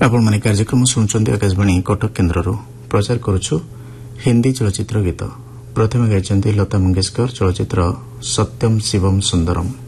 ଆପଣମାନେ କାର୍ଯ୍ୟକ୍ରମ ଶୁଣୁଛନ୍ତି ଆକାଶବାଣୀ କଟକ କେନ୍ଦ୍ରରୁ ପ୍ରଚାର କରୁଛୁ ହିନ୍ଦୀ ଚଳଚ୍ଚିତ୍ର ଗୀତ। ପ୍ରଥମେ ଗାଇଛନ୍ତି ଲତା ମଙ୍ଗେଶକର ଚଳଚ୍ଚିତ୍ର ସତ୍ୟମ ଶିବମ ସୁନ୍ଦରମ୍।